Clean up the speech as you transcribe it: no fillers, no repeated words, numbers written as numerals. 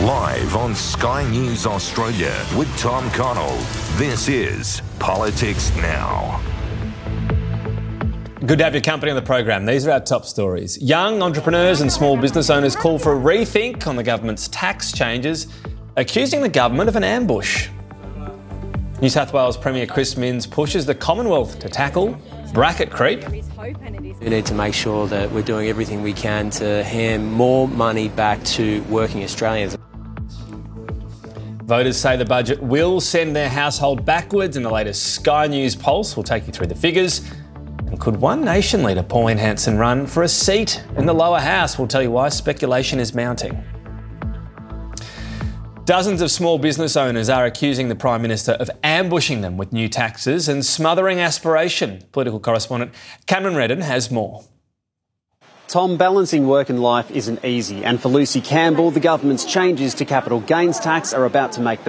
Live on Sky News Australia with Tom Connell. This is Politics Now. Good to have your company on the program. These are our top stories. Young entrepreneurs and small business owners call for a rethink on the government's tax changes, accusing the government of an ambush. New South Wales Premier Chris Minns pushes the Commonwealth to tackle bracket creep. We need to make sure that we're doing everything we can to hand more money back to working Australians. Voters say the budget will send their household backwards in the latest Sky News Pulse. We'll take you through the figures. And could One Nation leader Pauline Hanson run for a seat in the lower house? We'll tell you why speculation is mounting. Dozens of small business owners are accusing the Prime Minister of ambushing them with new taxes and smothering aspiration. Political correspondent Cameron Redden has more. Tom, balancing work and life isn't easy, and for Lucy Campbell, the government's changes to capital gains tax are about to make the